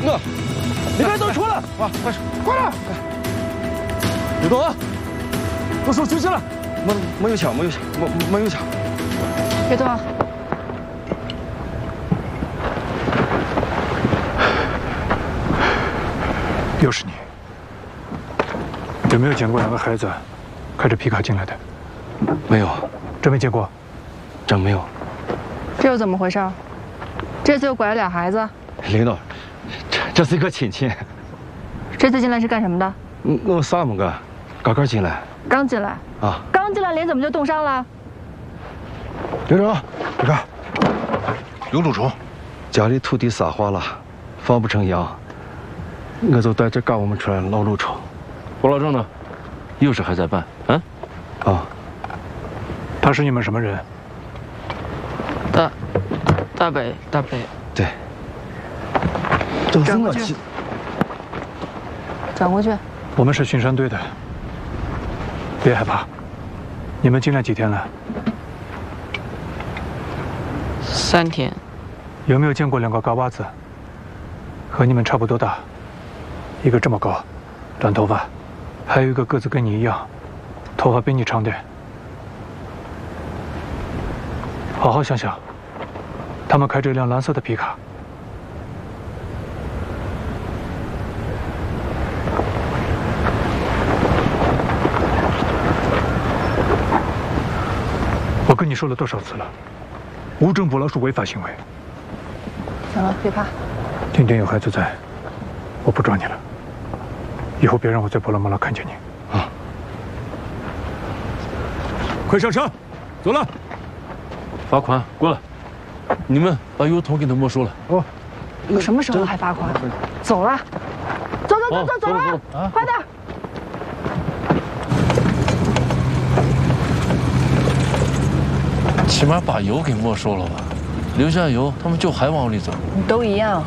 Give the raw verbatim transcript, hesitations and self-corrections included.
哥，里边都出来！啊，快快点！刘东，我手举起来。没没有枪，没有枪，没没有枪。 刘东。 又是你！有没有见过两个孩子开着皮卡进来的？ 没有， 真没见过。 真没有。 这又怎么回事？这次又拐了俩孩子？ 领导，这这是一个亲戚。 这次进来是干什么的？ 嗯，我啥没干，刚刚进来。 刚进来。 啊。 刚进来，脸怎么就冻伤了？ 刘总，你看， 刘主厨， 家里土地沙化了，放不成羊。 我就带着赶我们出来捞路筹。 胡老郑呢？有事还在办？啊？ 啊。 他是你们什么人？ 大，大北，大北。 对。 转过去。转过去。 我们是巡山队的，别害怕。你们进来几天了？ 三天。 有没有见过两个高娃子？和你们差不多大。 一个这么高，短头发，还有一个个子跟你一样，头发比你长点。好好想想，他们开着一辆蓝色的皮卡。我跟你说了多少次了，无证捕捞是违法行为。 行了，别怕。 今天有孩子在，我不抓你了。 以后别让我在波罗莫拉看见你，啊！ 快上车，走了。罚款过来，你们把油桶给他没收了。 哦， 我什么时候还罚款？走了，走走走走走了，啊、快点！ 起码把油给没收了吧，留下油，他们就还往里走。 都一样。